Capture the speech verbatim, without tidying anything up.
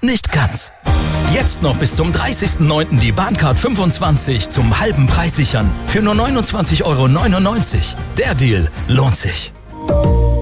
Nicht ganz. Jetzt noch bis zum dreißigsten neunten die Bahncard fünfundzwanzig zum halben Preis sichern. Für nur neunundzwanzig Euro neunundneunzig. Der Deal lohnt sich.